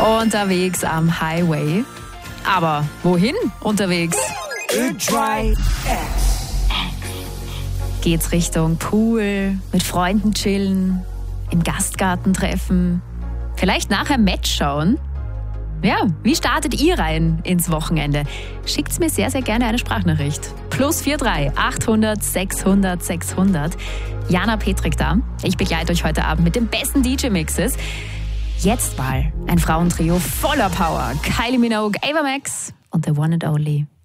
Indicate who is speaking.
Speaker 1: Unterwegs am Highway. Aber wohin unterwegs? Geht's Richtung Pool, mit Freunden chillen, im Gastgarten treffen, vielleicht nachher Match schauen? Ja, wie startet ihr rein ins Wochenende? Schickt's mir sehr, sehr gerne eine Sprachnachricht. +43 800 600 600. Jana Petrik da. Ich begleite euch heute Abend mit den besten DJ-Mixes. Jetzt mal ein Frauentrio voller Power. Kylie Minogue, Ava Max und The One and Only